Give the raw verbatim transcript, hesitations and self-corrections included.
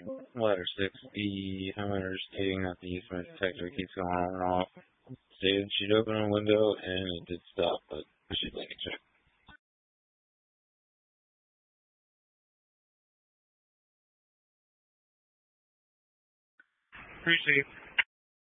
Ladder six B, however, stating that the instrument detector keeps going on and off. Stated she'd open a window and it did stop, but she'd like a check. Appreciate it.